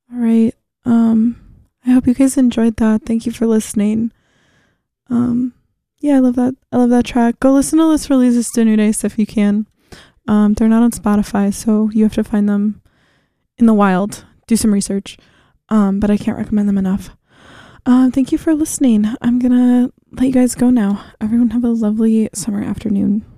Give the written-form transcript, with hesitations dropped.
All right. I hope you guys enjoyed that. Thank you for listening. Yeah, I love that. I love that track. Go listen to Los Felices de Nudes if you can. They're not on Spotify, so you have to find them in the wild. Do some research. But I can't recommend them enough. Thank you for listening. I'm gonna let you guys go now. Everyone have a lovely summer afternoon.